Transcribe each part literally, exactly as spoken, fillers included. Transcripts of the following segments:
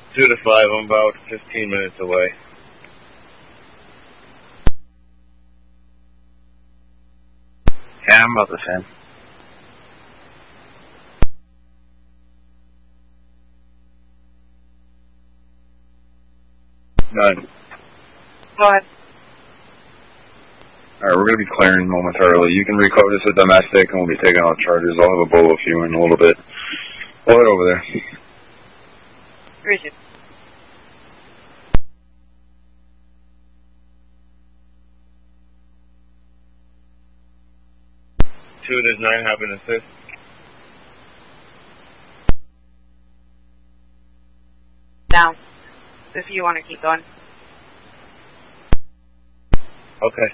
Two to five, I'm about fifteen minutes away. Yeah, I'm about the same. None. Go ahead. Alright, we're going to be clearing momentarily. You can recode this as domestic, and we'll be taking out charges. I'll have a bolo for you in a little bit. We'll head over there. Appreciate it. Two, there's nine, have an assist. Down. If you want to keep going. Okay.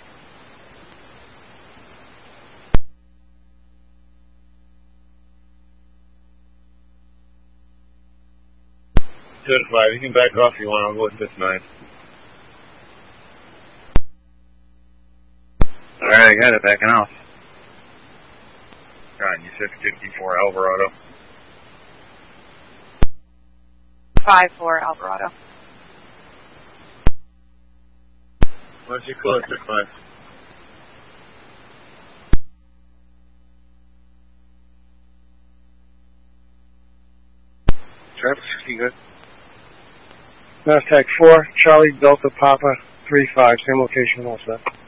Two to five, you can back off if you want, I'll go with this nine. Alright, I got it, backing off. God, you said fifty-four Alvarado. five four Alvarado. Why don't you close to five? Traffic sixty, good. NASDAQ four, Charlie Delta Papa three five, same location, all set.